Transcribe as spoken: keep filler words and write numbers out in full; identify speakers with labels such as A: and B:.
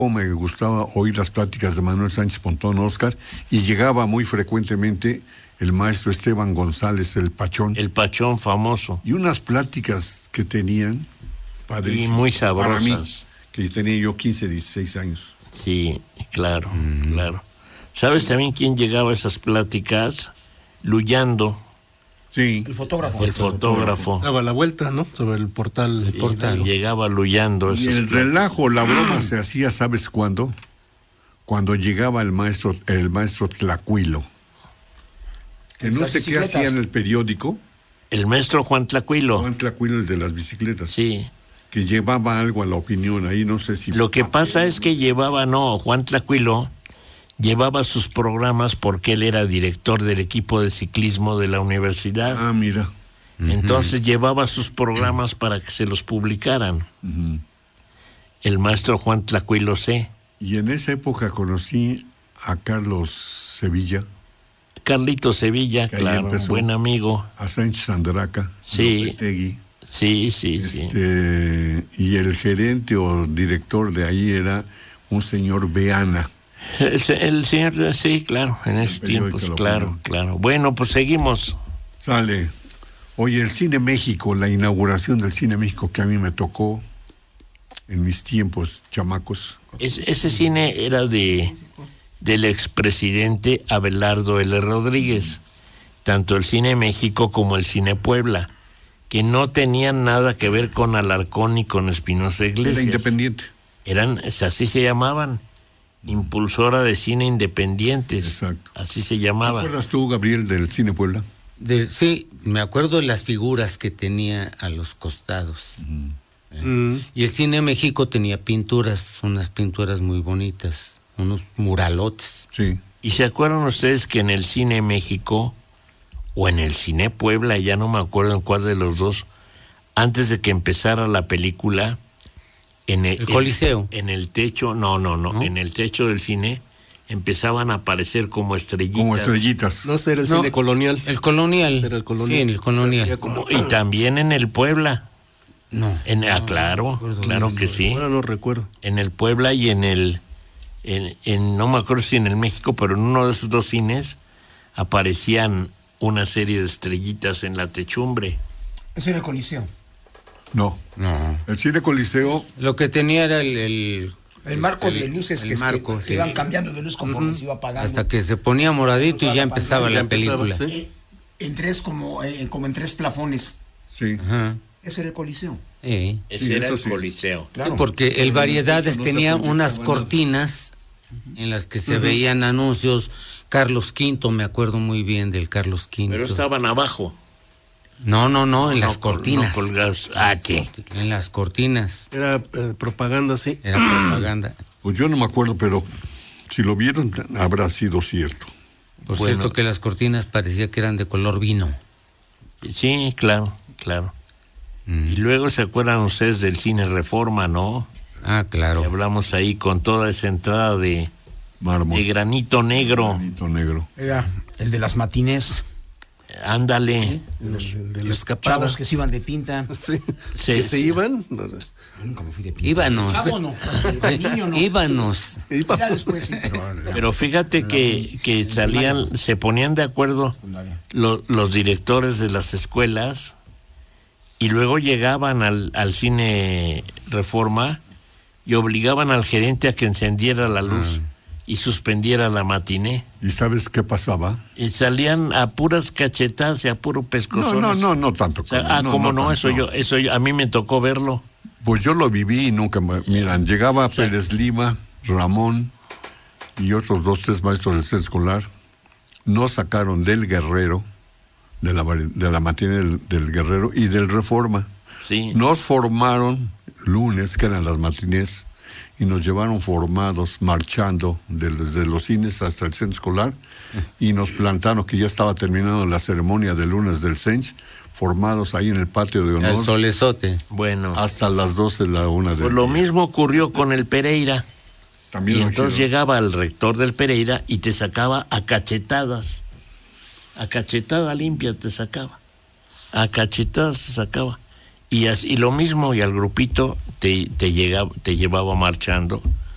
A: me gustaba oír las pláticas de Manuel Sánchez Pontón, Óscar, y llegaba muy frecuentemente el maestro Esteban González, el Pachón.
B: El Pachón famoso.
A: Y unas pláticas que tenían padrísimas.
B: Y muy sabrosas.
A: Para mí, que tenía yo quince, dieciséis años.
B: Sí, claro, mm. claro. ¿Sabes también quién llegaba a esas pláticas? Luyando.
A: Sí.
C: El fotógrafo.
B: El fotógrafo.
D: Daba la vuelta, ¿no? Sobre el portal. El
B: sí,
D: portal.
B: Llegaba Luyando.
A: Y el relajo, la broma se hacía, ¿sabes cuándo? Cuando llegaba el maestro, el maestro Tlacuilo. Que no sé qué hacía en el periódico.
B: El maestro Juan Tlacuilo.
A: Juan Tlacuilo, el de las bicicletas.
B: Sí.
A: Que llevaba algo a La Opinión, ahí no sé si...
B: Lo que pasa es que llevaba, no, Juan Tlacuilo llevaba sus programas porque él era director del equipo de ciclismo de la universidad.
A: Ah, mira.
B: Entonces uh-huh. llevaba sus programas para que se los publicaran. Uh-huh. El maestro Juan Tlacuilo C.
A: Y en esa época conocí a Carlos Sevilla.
B: Carlito Sevilla, claro, un buen amigo.
A: A Sánchez Andraca.
B: Sí.
A: Lopetegui.
B: Sí, sí,
A: este, sí. Y el gerente o director de ahí era un señor Beana.
B: El, el señor, sí, claro, en esos tiempos, claro, claro. Bueno, pues seguimos.
A: Sale. Oye, el Cine México, la inauguración del Cine México que a mí me tocó en mis tiempos chamacos.
B: Es, ese cine era de del expresidente Abelardo L. Rodríguez, tanto el Cine México como el Cine Puebla, que no tenían nada que ver con Alarcón ni con Espinosa Iglesias.
A: Era independiente.
B: Eran, así se llamaban, Impulsora de Cine Independientes.
A: Exacto.
B: Así se llamaba.
A: ¿Te acuerdas tú, Gabriel, del Cine Puebla?
E: De, sí, me acuerdo de las figuras que tenía a los costados. Uh-huh. ¿Eh? Uh-huh. Y el Cine México tenía pinturas, unas pinturas muy bonitas, unos muralotes.
A: Sí.
B: ¿Y se acuerdan ustedes que en el Cine México o en el Cine Puebla, ya no me acuerdo en cuál de los dos, antes de que empezara la película, en el,
E: el Coliseo,
B: en, en el techo, no, no, no, ¿no? En el techo del cine empezaban a aparecer como estrellitas.
A: Como estrellitas.
D: No sé, era el
E: no,
D: Cine Colonial.
E: El Colonial.
D: Era el Colonial.
E: Sí, en el Colonial.
B: Como, y también en el Puebla.
E: No.
B: En, ah,
E: no,
B: claro,
E: no
B: claro que sí.
D: Ahora no recuerdo.
B: En el Puebla y en el, en, en, no me acuerdo si en el México, pero en uno de esos dos cines aparecían una serie de estrellitas en la techumbre.
C: Eso era el Coliseo.
A: No.
E: No.
A: El Cine Coliseo.
E: Lo que tenía era el... El,
C: el marco el, de luces
E: el
C: que,
E: marco,
C: que,
E: sí.
C: que iban cambiando de luz conforme uh-huh. se iba apagando.
E: Hasta que se ponía moradito y ya empezaba la, la película.
C: Empezaba, ¿sí? En tres, como, eh, como en tres plafones.
A: Sí.
E: Ajá.
C: Ese era el Coliseo.
E: Sí.
B: Ese
A: sí,
B: era el
A: sí.
B: Coliseo.
E: Claro. Sí, porque el Variedades no tenía unas cortinas en las que se uh-huh. veían anuncios. Carlos Quinto, me acuerdo muy bien del Carlos Quinto.
B: Pero estaban abajo.
E: No, no, no, en
B: no,
E: las cortinas.
B: No colgados. Ah, ¿qué?
E: En las cortinas.
D: Era eh, propaganda, sí.
E: Era propaganda.
A: Pues yo no me acuerdo, pero si lo vieron, habrá sido cierto.
E: Por
B: bueno.
E: cierto que las cortinas parecía que eran de color vino.
B: Sí, claro, claro. Mm. Y luego se acuerdan ustedes del Cine Reforma, ¿no?
E: Ah, claro.
B: Y hablamos ahí con toda esa entrada de, de granito negro.
A: Granito negro.
C: Era el de las matinés.
B: Ándale.
C: Los, de los chavos que se iban de pinta.
D: Sí.
B: Sí,
D: ¿Que
B: sí.
D: se iban?
C: Nunca me fui de pinta.
E: Íbanos.
C: Chavo no. Niño no.
E: Íbanos.
C: Era después, sí, pero,
B: pero fíjate que, que salían, se ponían de acuerdo lo, los directores de las escuelas y luego llegaban al, al Cine Reforma y obligaban al gerente a que encendiera la luz. Ah. Y suspendiera la matiné.
A: ¿Y sabes qué pasaba?
B: Y salían a puras cachetadas y a puro pescozón.
A: No, no, no, no tanto.
B: O sea, ah,
A: no,
B: como
A: no,
B: no,
A: tanto,
B: eso
A: no.
B: yo, eso yo, a mí me tocó verlo.
A: Pues yo lo viví y nunca me... Miran, llegaba
B: Sí.
A: Pérez Lima, Ramón y otros dos, tres maestros del centro escolar. Nos sacaron del Guerrero, de la, de la matiné del, del Guerrero y del Reforma.
B: Sí.
A: Nos formaron lunes, que eran las matinés, y nos llevaron formados, marchando desde los cines hasta el centro escolar, y nos plantaron que ya estaba terminando la ceremonia de lunes del Cench, formados ahí en el patio de honor.
E: El solezote.
B: Bueno.
A: Hasta las doce de la una de
B: Pues lo mismo ocurrió con el Pereira.
A: También
B: y
A: lo
B: entonces
A: hicieron.
B: llegaba el rector del Pereira y te sacaba a cachetadas. A cachetada limpia te sacaba. A cachetadas te sacaba. Y, así, y lo mismo, y al grupito te, te, llegaba, te llevaba marchando